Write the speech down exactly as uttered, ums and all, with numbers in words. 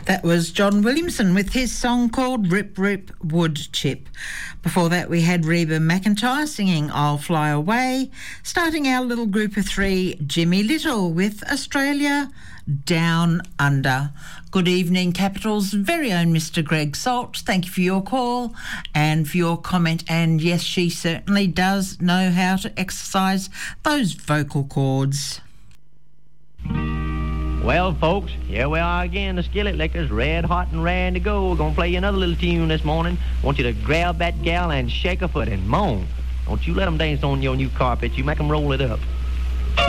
That was John Williamson with his song called Rip Rip Wood Chip. Before that we had Reba McEntire singing I'll Fly Away. Starting our little group of three, Jimmy Little with Australia Down Under. Good evening, Capital's very own Mister Greg Salt. Thank you for your call and for your comment. And yes, she certainly does know how to exercise those vocal cords. Well, folks, here we are again, the Skillet Lickers, red hot and raring to go. We're going to play you another little tune this morning. Want you to grab that gal and shake her foot and moan. Don't you let them dance on your new carpet. You make them roll it up.